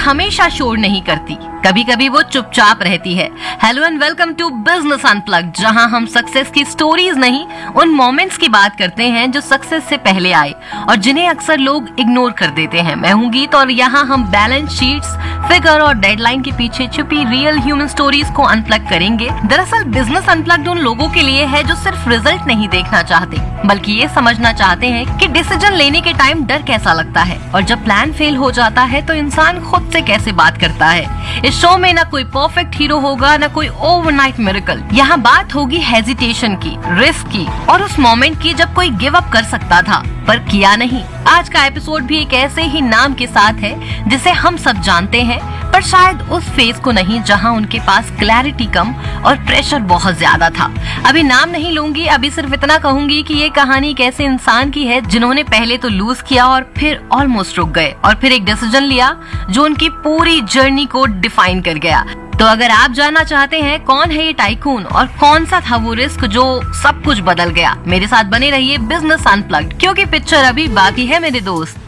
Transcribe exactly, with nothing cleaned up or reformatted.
हमेशा शोर नहीं करती, कभी कभी वो चुपचाप रहती है। Hello and welcome to business unplugged, जहां हम सक्सेस की स्टोरीज नहीं, उन मोमेंट्स की बात करते हैं जो सक्सेस से पहले आए और जिन्हें अक्सर लोग इग्नोर कर देते हैं। मैं हूं गीत और यहाँ हम बैलेंस शीट्स, फिगर और डेडलाइन के पीछे छुपी रियल ह्यूमन स्टोरीज को अनप्लग करेंगे। दरअसल बिजनेस अनप्लग्ड उन लोगों के लिए है जो सिर्फ रिजल्ट नहीं देखना चाहते, बल्कि ये समझना चाहते हैं कि डिसीजन लेने के टाइम डर कैसा लगता है और जब प्लान फेल हो जाता है तो इंसान खुद से कैसे बात करता है। इस शो में ना कोई परफेक्ट हीरो होगा, ना कोई ओवरनाइट मिरेकल। यहाँ बात होगी हेजिटेशन की, रिस्क की और उस मोमेंट की जब कोई गिव अप कर सकता था पर किया नहीं। आज का एपिसोड भी एक ऐसे ही नाम के साथ है जिसे हम सब जानते हैं, पर शायद उस फेज को नहीं जहां उनके पास क्लैरिटी कम और प्रेशर बहुत ज्यादा था। अभी नाम नहीं लूंगी, अभी सिर्फ इतना कहूंगी कि ये कहानी एक ऐसे इंसान की है जिन्होंने पहले तो लूज किया और फिर ऑलमोस्ट रुक गए और फिर एक डिसीजन लिया जो उनकी पूरी जर्नी को डिफाइन कर गया। तो अगर आप जानना चाहते हैं कौन है ये टाइकून और कौन सा था वो रिस्क जो सब कुछ बदल गया, मेरे साथ बने रहिए बिजनेस अनप्लग्ड, क्योंकि पिक्चर अभी बाकी है मेरे दोस्त।